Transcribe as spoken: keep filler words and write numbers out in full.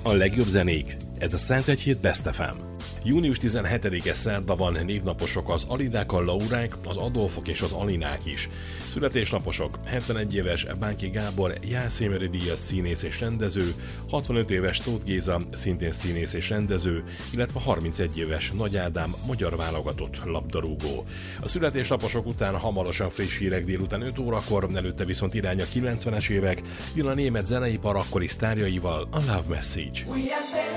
A legjobb zenék. Ez a Szent Hét Best ef em. június tizenhetedike szerda van, névnaposok az Alidák, a Laurák, az Adolfok és az Alinák is. Születésnaposok: hetvenegy éves Bánki Gábor, Jászémeri díjas színész és rendező, hatvanöt éves Tóth Géza, szintén színész és rendező, illetve harmincegy éves Nagy Ádám, magyar válogatott labdarúgó. A születésnaposok után hamarosan friss hírek délután öt órakor, előtte viszont irány a kilencvenes évek, jön a német zeneipar akkori sztárjaival, a Love Message.